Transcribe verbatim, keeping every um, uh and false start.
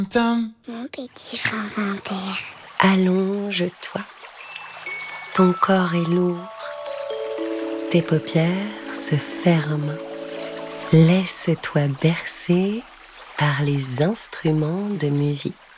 Mon petit prince père. Allonge-toi. Ton corps est lourd. Tes paupières se ferment. Laisse-toi bercer par les instruments de musique.